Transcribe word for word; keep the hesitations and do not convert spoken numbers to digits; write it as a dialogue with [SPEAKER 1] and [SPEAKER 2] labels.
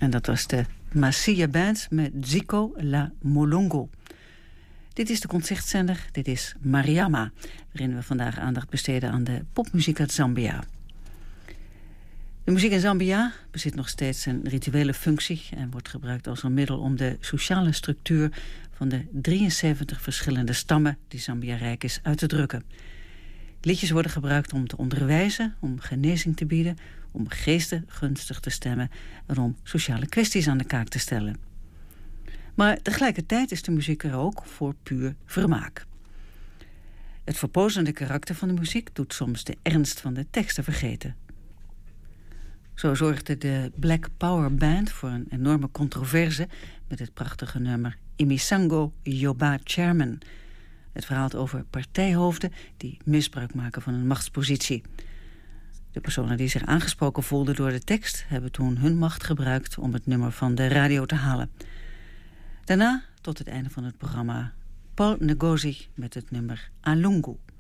[SPEAKER 1] En dat was de Masia Band met Zico La Molongo. Dit is de concertzender, dit is Mariama, waarin we vandaag aandacht besteden aan de popmuziek uit Zambia. De muziek in Zambia bezit nog steeds een rituele functie en wordt gebruikt als een middel om de sociale structuur van de drieënzeventig verschillende stammen die Zambia rijk is uit te drukken. Liedjes worden gebruikt om te onderwijzen, om genezing te bieden, om geesten gunstig te stemmen en om sociale kwesties aan de kaak te stellen. Maar tegelijkertijd is de muziek er ook voor puur vermaak. Het verpozende karakter van de muziek doet soms de ernst van de teksten vergeten. Zo zorgde de Black Power Band voor een enorme controverse met het prachtige nummer Imisango Yoba Chairman. Het verhaal over partijhoofden die misbruik maken van een machtspositie. De personen die zich aangesproken voelden door de tekst hebben toen hun macht gebruikt om het nummer van de radio te halen. Daarna, tot het einde van het programma, Paul Ngozi met het nummer Alungu.